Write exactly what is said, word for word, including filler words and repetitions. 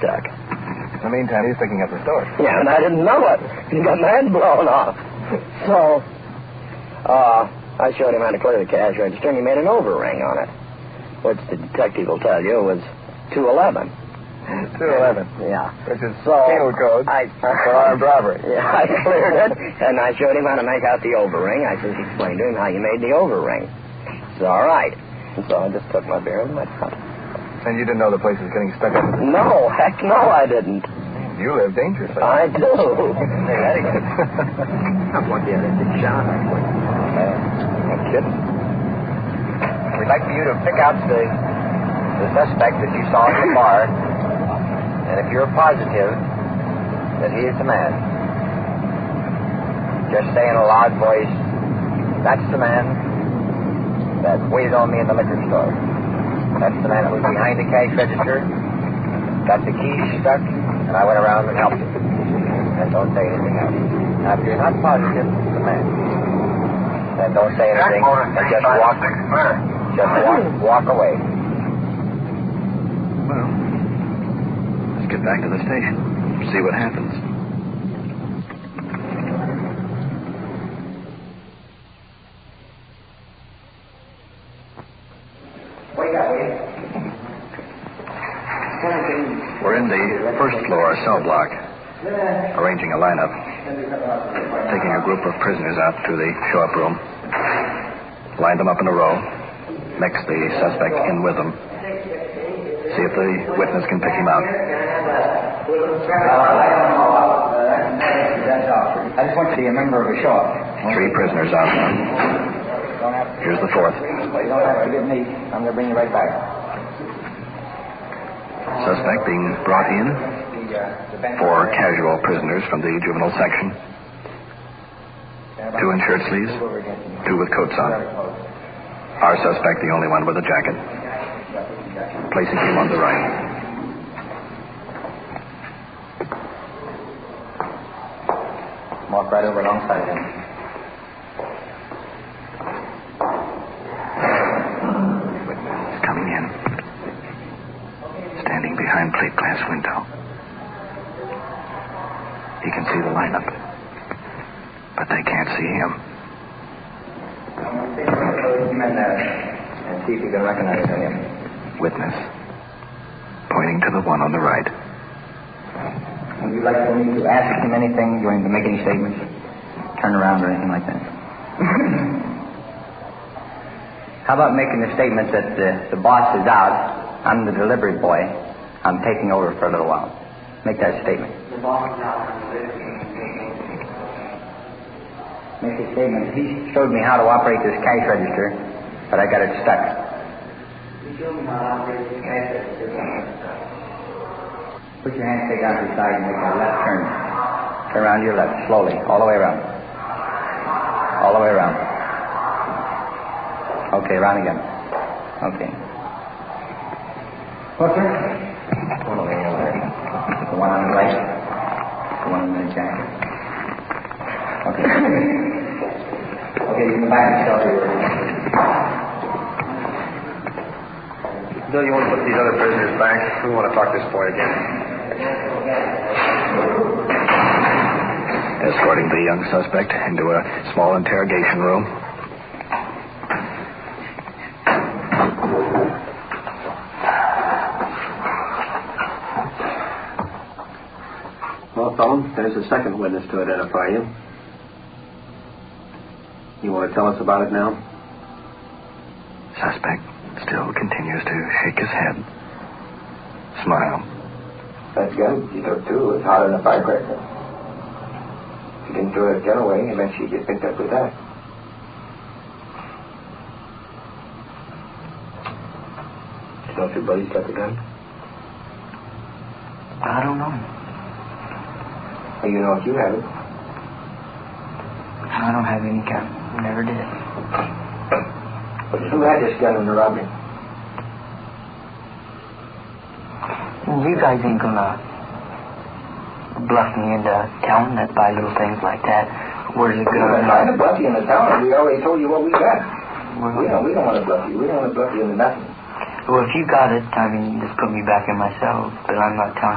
stuck. In the meantime, he's picking up the story. Yeah, and I didn't know it. He got my head blown off. So, uh, I showed him how to clear the cash register, and he made an overring on it, which the detective will tell you was two eleven. two eleven. Yeah. Which is so penal code I, for armed robbery. Yeah, I cleared it, and I showed him how to make out the overring. I just explained to him how you made the overring. It's all right. So I just took my beer and went out. And you didn't know the place was getting stuck up? No, heck no, I didn't. You live dangerously. I do. Say that again. I'm lucky I didn't get shot. No kidding. We'd like for you to pick out the, the suspect that you saw in the bar, and if you're positive that he is the man, just say in a loud voice, "That's the man that waited on me in the liquor store. That's the man that was behind the cash register, got the keys stuck, and I went around and helped him." And don't say anything else. Now, if you're not positive it's the man, then don't say anything, and just walk, just walk, walk away. Well, let's get back to the station, see what happens. We're in the first floor cell block, arranging a lineup, taking a group of prisoners out to the show-up room, line them up in a row, mix the suspect in with them, see if the witness can pick him out. I just want to be a member of a show-up. Three prisoners out now. Here's the fourth. Well, you don't have to forgive me. I'm going to bring you right back. Suspect being brought in. Four casual prisoners from the juvenile section. Two in shirt sleeves, two with coats on. Our suspect, the only one with a jacket. Placing him on the right. Walk right over alongside him. Witness coming in. Standing behind plate glass window. He can see the lineup, but they can't see him. Him in there and see if you can recognize him. Witness, pointing to the one on the right. Would you like for me to ask him anything? Do you want him to make any statements? Turn around or anything like that? How about making the statement that uh, the boss is out? I'm the delivery boy. I'm taking over for a little while. Make that statement. The boss is out. Make a statement. He showed me how to operate this cash register, but I got it stuck. He showed me how to operate this cash register. Put your hand take out to the side and make a left turn. Turn around to your left, slowly, all the way around. All the way around. Okay, around again. Okay. What, sir? One over there. The one on the right. The one in the jacket. Okay. Okay, you can go back and tell you. Bill, you want to put these other prisoners back? We want to talk this boy again. Escorting the young suspect into a small interrogation room. Well, Phone, there's a second witness to identify you. You want to tell us about it now? Suspect still continues to shake his head. Smile. That's good. You took two. It's hotter than a firecracker. If you didn't throw it the other way, eventually you get picked up with that. You know if your buddy's got the gun? I don't know. Well, you know if you have it. I don't have any gun. Never did. But who had this gun in the robbery? You guys ain't gonna bluff me into telling that by little things like that. Where's the gun? We're not trying to bluff you in the town. We already told you what we got. Well, we don't. We don't want to bluff you. We don't want to bluff you into nothing. Well, if you got it, I mean, just put me back in my cell. But I'm not telling.